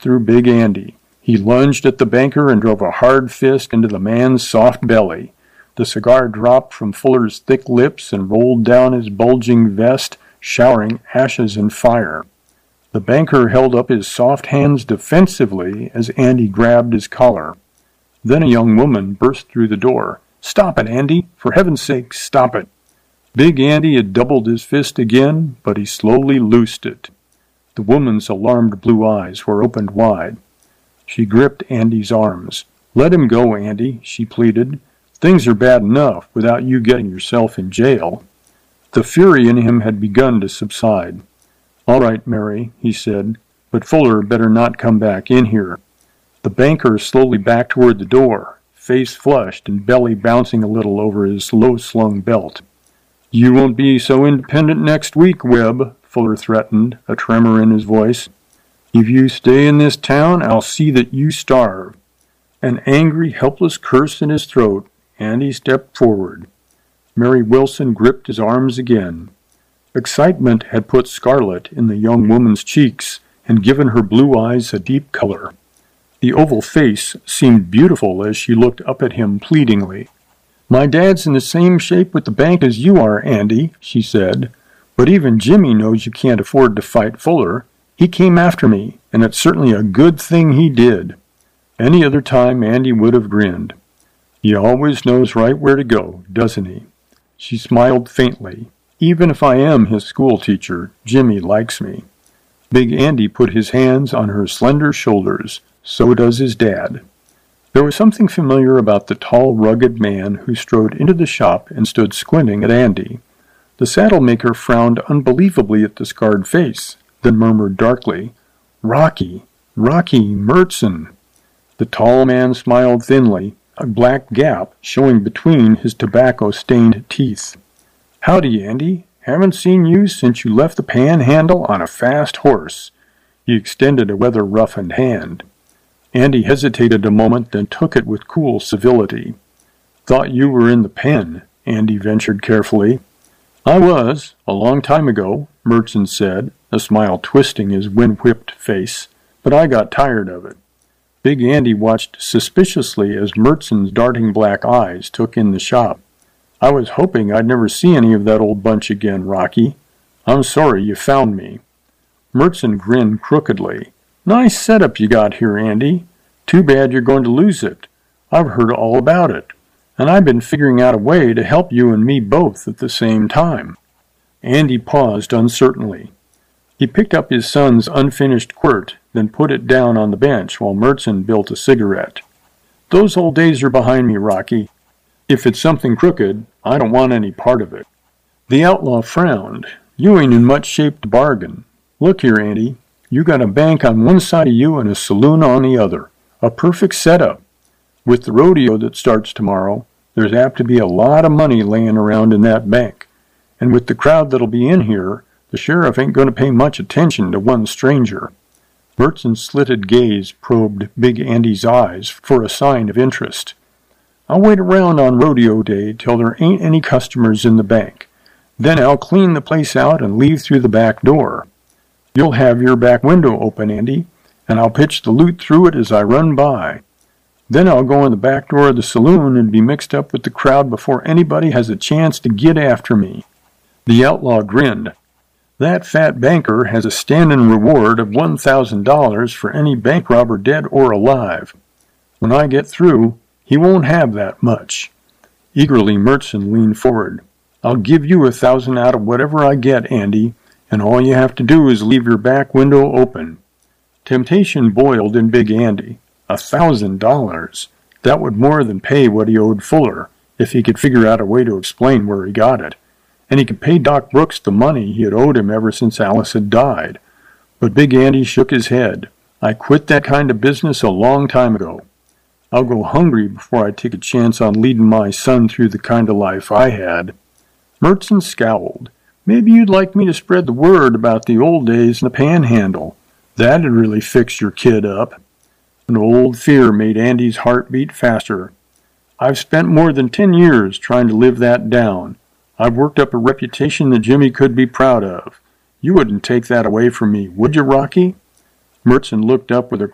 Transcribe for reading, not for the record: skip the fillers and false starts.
through Big Andy. He lunged at the banker and drove a hard fist into the man's soft belly. The cigar dropped from Fuller's thick lips and rolled down his bulging vest, showering ashes and fire. The banker held up his soft hands defensively as Andy grabbed his collar. Then a young woman burst through the door. "Stop it, Andy! For heaven's sake, stop it!" Big Andy had doubled his fist again, but he slowly loosed it. The woman's alarmed blue eyes were opened wide. She gripped Andy's arms. "Let him go, Andy," she pleaded. "Things are bad enough without you getting yourself in jail." The fury in him had begun to subside. "All right, Mary," he said, "but Fuller better not come back in here." The banker slowly backed toward the door, face flushed and belly bouncing a little over his low-slung belt. "You won't be so independent next week, Webb," Fuller threatened, a tremor in his voice. "If you stay in this town, I'll see that you starve." An angry, helpless curse in his throat, Andy stepped forward. Mary Wilson gripped his arms again. Excitement had put scarlet in the young woman's cheeks and given her blue eyes a deep color. The oval face seemed beautiful as she looked up at him pleadingly. "My dad's in the same shape with the bank as you are, Andy," she said, "but even Jimmy knows you can't afford to fight Fuller. He came after me, and it's certainly a good thing he did." Any other time Andy would have grinned. "He always knows right where to go, doesn't he?" She smiled faintly. "Even if I am his school teacher, Jimmy likes me." Big Andy put his hands on her slender shoulders. "So does his dad." There was something familiar about the tall, rugged man who strode into the shop and stood squinting at Andy. The saddle-maker frowned unbelievably at the scarred face, then murmured darkly, Rocky Mertzen." The tall man smiled thinly, a black gap showing between his tobacco-stained teeth. "Howdy, Andy. Haven't seen you since you left the Panhandle on a fast horse." He extended a weather-roughened hand. Andy hesitated a moment, then took it with cool civility. "Thought you were in the pen," Andy ventured carefully. "I was, a long time ago," Mertzen said, a smile twisting his wind-whipped face, "but I got tired of it." Big Andy watched suspiciously as Mertzen's darting black eyes took in the shop. "I was hoping I'd never see any of that old bunch again, Rocky. I'm sorry you found me." Mertzen grinned crookedly. "Nice setup you got here, Andy. Too bad you're going to lose it. I've heard all about it, and I've been figuring out a way to help you and me both at the same time." Andy paused uncertainly. He picked up his son's unfinished quirt, then put it down on the bench while Mertzen built a cigarette. "Those old days are behind me, Rocky. If it's something crooked, I don't want any part of it." The outlaw frowned. "You ain't in much shape to bargain. Look here, Andy. You got a bank on one side of you and a saloon on the other. A perfect setup. With the rodeo that starts tomorrow, there's apt to be a lot of money laying around in that bank. And with the crowd that'll be in here, the sheriff ain't going to pay much attention to one stranger." Mertzen's slitted gaze probed Big Andy's eyes for a sign of interest. "I'll wait around on rodeo day till there ain't any customers in the bank. Then I'll clean the place out and leave through the back door. You'll have your back window open, Andy, and I'll pitch the loot through it as I run by. Then I'll go in the back door of the saloon and be mixed up with the crowd before anybody has a chance to get after me." The outlaw grinned. "That fat banker has a standing reward of $1,000 for any bank robber dead or alive. When I get through, he won't have that much." Eagerly, Mertzen leaned forward. "I'll give you $1,000 out of whatever I get, Andy, and all you have to do is leave your back window open." Temptation boiled in Big Andy. $1,000! That would more than pay what he owed Fuller, if he could figure out a way to explain where he got it. And he could pay Doc Brooks the money he had owed him ever since Alice had died. But Big Andy shook his head. "I quit that kind of business a long time ago. I'll go hungry before I take a chance on leading my son through the kind of life I had." Mertzen scowled. "Maybe you'd like me to spread the word about the old days in the Panhandle. That'd really fix your kid up." An old fear made Andy's heart beat faster. "I've spent more than 10 years trying to live that down. I've worked up a reputation that Jimmy could be proud of. You wouldn't take that away from me, would you, Rocky?" Mertzen looked up with a